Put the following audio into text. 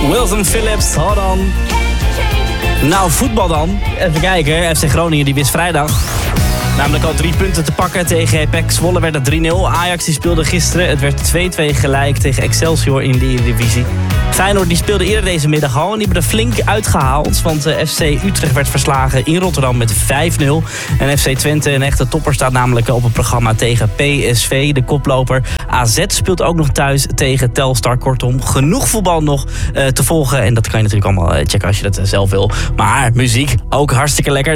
Wilson Phillips, hold on. Nou, voetbal dan. Even kijken, FC Groningen die wist vrijdag namelijk al 3 punten te pakken tegen PEC Zwolle werd het 3-0. Ajax die speelde gisteren, het werd 2-2 gelijk tegen Excelsior in de Eredivisie. Feyenoord die speelde eerder deze middag al en die hebben er flink uitgehaald. Want FC Utrecht werd verslagen in Rotterdam met 5-0. En FC Twente, een echte topper, staat namelijk op het programma tegen PSV, de koploper. AZ speelt ook nog thuis tegen Telstar. Kortom, genoeg voetbal nog te volgen. En dat kan je natuurlijk allemaal checken als je dat zelf wil. Maar muziek, ook hartstikke lekker.